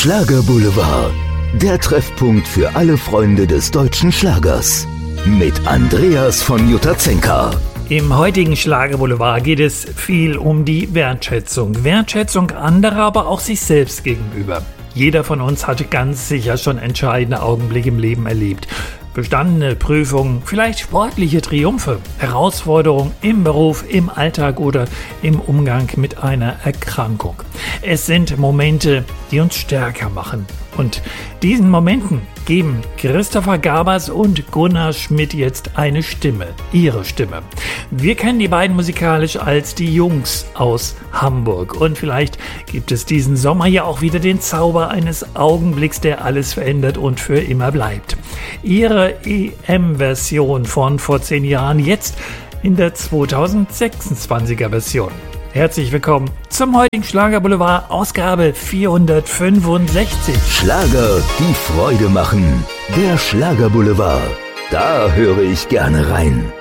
Schlagerboulevard, der Treffpunkt für alle Freunde des deutschen Schlagers. Mit Andreas von Jutazenka. Im heutigen Schlagerboulevard geht es viel um die Wertschätzung. Wertschätzung anderer, aber auch sich selbst gegenüber. Jeder von uns hatte ganz sicher schon entscheidende Augenblicke im Leben erlebt. Bestandene Prüfungen, vielleicht sportliche Triumphe, Herausforderungen im Beruf, im Alltag oder im Umgang mit einer Erkrankung. Es sind Momente, die uns stärker machen. Und diesen Momenten geben Christopher Gabers und Gunnar Schmidt jetzt eine Stimme, ihre Stimme. Wir kennen die beiden musikalisch als die Jungs aus Hamburg. Und vielleicht gibt es diesen Sommer ja auch wieder den Zauber eines Augenblicks, der alles verändert und für immer bleibt. Ihre EM-Version von vor 10 Jahren, jetzt in der 2026er Version. Herzlich willkommen zum heutigen Schlagerboulevard, Ausgabe 465. Schlager, die Freude machen. Der Schlagerboulevard. Da höre ich gerne rein.